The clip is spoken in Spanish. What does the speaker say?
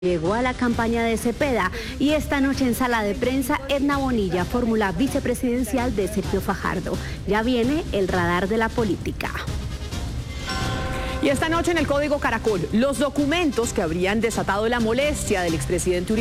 Llegó a la campaña de Cepeda y esta noche en sala de prensa Edna Bonilla, fórmula vicepresidencial de Sergio Fajardo. Ya viene el radar de la política. Y esta noche en el Código Caracol, los documentos que habrían desatado la molestia del expresidente Uribe